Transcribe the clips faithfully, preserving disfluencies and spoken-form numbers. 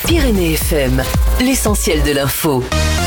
Pyrénées F M, l'essentiel de l'info.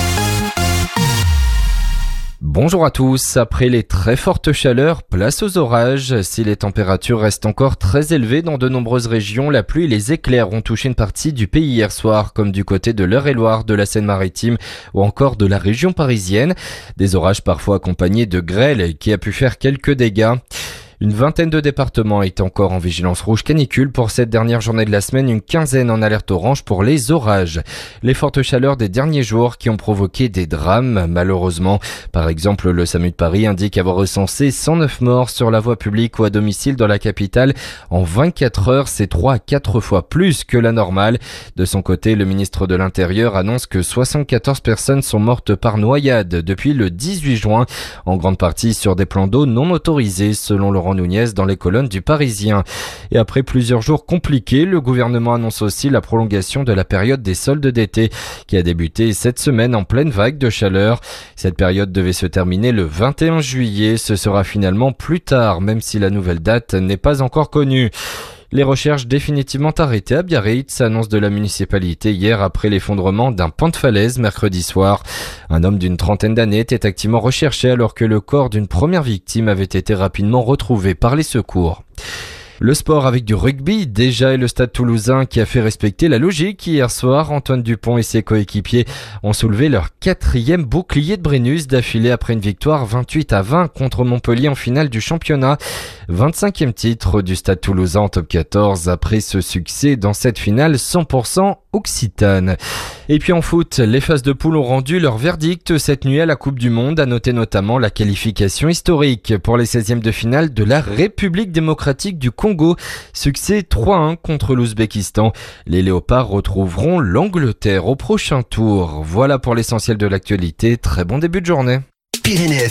Bonjour à tous. Après les très fortes chaleurs, place aux orages. Si les températures restent encore très élevées dans de nombreuses régions, la pluie et les éclairs ont touché une partie du pays hier soir, comme du côté de l'Eure-et-Loir, de la Seine-Maritime ou encore de la région parisienne. Des orages parfois accompagnés de grêle qui a pu faire quelques dégâts. Une vingtaine de départements est encore en vigilance rouge canicule pour cette dernière journée de la semaine, une quinzaine en alerte orange pour les orages. Les fortes chaleurs des derniers jours qui ont provoqué des drames, malheureusement. Par exemple, le SAMU de Paris indique avoir recensé cent neuf morts sur la voie publique ou à domicile dans la capitale. En vingt-quatre heures, c'est trois à quatre fois plus que la normale. De son côté, le ministre de l'Intérieur annonce que soixante-quatorze personnes sont mortes par noyade depuis le dix-huit juin, en grande partie sur des plans d'eau non autorisés, selon Laurent Nunez dans les colonnes du Parisien. Et après plusieurs jours compliqués, le gouvernement annonce aussi la prolongation de la période des soldes d'été qui a débuté cette semaine en pleine vague de chaleur. Cette période devait se terminer le vingt et un juillet. Ce sera finalement plus tard, même si la nouvelle date n'est pas encore connue. Les recherches définitivement arrêtées à Biarritz, annonce de la municipalité hier après l'effondrement d'un pan de falaise mercredi soir. Un homme d'une trentaine d'années était activement recherché alors que le corps d'une première victime avait été rapidement retrouvé par les secours. Le sport avec du rugby, déjà, et le Stade Toulousain qui a fait respecter la logique hier soir. Antoine Dupont et ses coéquipiers ont soulevé leur quatrième bouclier de Brennus d'affilée après une victoire vingt-huit à vingt contre Montpellier en finale du championnat. vingt-cinquième titre du Stade Toulousain en top quatorze après ce succès dans cette finale cent pour cent occitane. Et puis en foot, les phases de poule ont rendu leur verdict cette nuit à la Coupe du Monde, à noter notamment la qualification historique pour les seizièmes de finale de la République démocratique du Congo. Succès trois à un contre l'Ouzbékistan. Les Léopards retrouveront l'Angleterre au prochain tour. Voilà pour l'essentiel de l'actualité. Très bon début de journée. Pyrénées